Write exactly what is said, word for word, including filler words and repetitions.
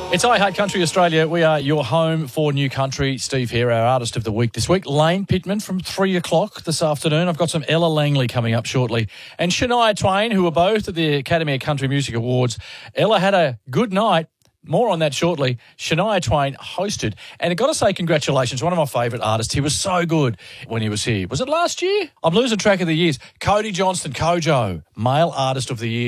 It's I Hate Country Australia. We are your home for new country. Steve here, our artist of the week this week. Lane Pittman from three o'clock this afternoon. I've got some Ella Langley coming up shortly. And Shania Twain, who were both at the Academy of Country Music Awards. Ella had a good night. More on that shortly. Shania Twain hosted. And I've got to say congratulations. One of my favourite artists. He was so good when he was here. Was it last year? I'm losing track of the years. Cody Johnston, Kojo, Male Artist of the Year.